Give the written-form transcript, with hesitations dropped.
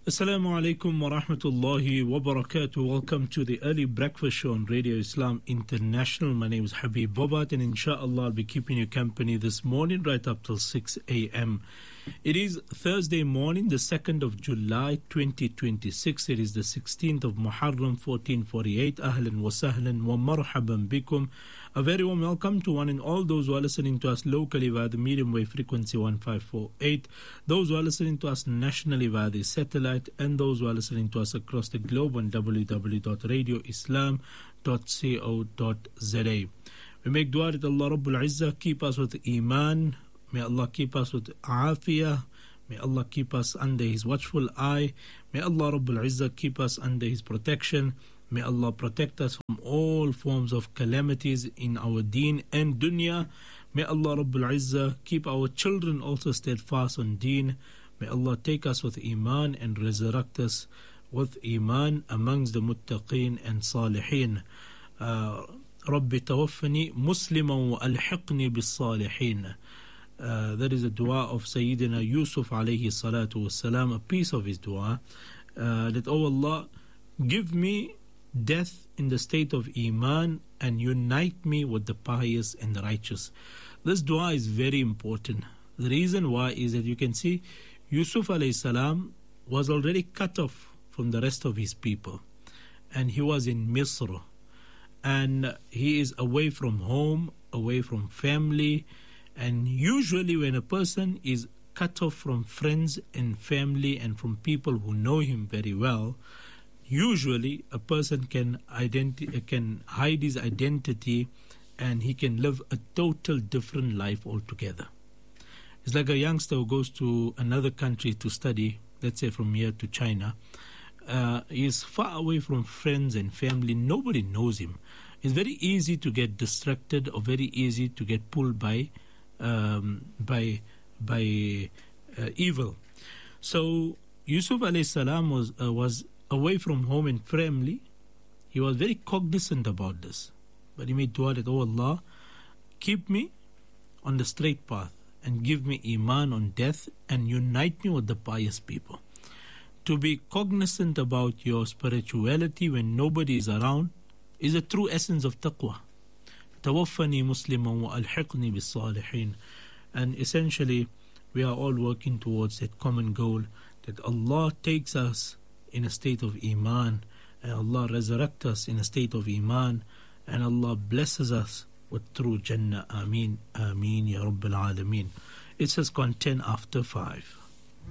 Assalamu alaikum wa rahmatullahi wa barakatuh. Welcome to the early breakfast show on Radio Islam International. My name is Habib Bobat, and inshallah I'll be keeping you company this morning right up till 6 a.m. It is Thursday morning, the 2nd of July 2026. It is the 16th of Muharram 1448. Ahlan wa sahlan wa marhaban bikum. A very warm welcome to one and all those who are listening to us locally via the medium wave frequency 1548, those who are listening to us nationally via the satellite, and those who are listening to us across the globe on www.radioislam.co.za. We make dua that Allah Rabbul Izzah keep us with Iman. May Allah keep us with Afiyah. May Allah keep us under His watchful eye. May Allah Rabbul Izzah keep us under His protection. May Allah protect us from all forms of calamities in our deen and dunya. May Allah Rabbul Izzah keep our children also steadfast on deen. May Allah take us with Iman and resurrect us with Iman amongst the muttaqeen and salihin. Rabbi tawaffani musliman wa alhiqni bis salihin. That is a dua of Sayyidina Yusuf alayhi salatu wasalam, a piece of his dua, that, oh Allah, give me death in the state of Iman and unite me with the pious and the righteous. This dua is very important. The reason why is that you can see Yusuf alayhi salam was already cut off from the rest of his people, and he was in Misr, and he is away from home, away from family. And usually when a person is cut off from friends and family and from people who know him very well, usually a person can hide his identity, and he can live a total different life altogether. It's like a youngster who goes to another country to study, let's say from here to China. He is far away from friends and family. Nobody knows him. It's very easy to get distracted, or very easy to get pulled by evil. So Yusuf alayhi salam was away from home and family. He was very cognizant about this, but he made dua that, oh Allah, keep me on the straight path and give me Iman on death and unite me with the pious people. To be cognizant about your spirituality when nobody is around is a true essence of taqwa. Tawaffani musliman wa alhiqni bis salihin. And essentially we are all working towards that common goal, that Allah takes us in a state of Iman, and Allah resurrects us in a state of Iman, and Allah blesses us with true Jannah. Ameen, Ameen, Ya Rabbil Alameen. It says content after 5.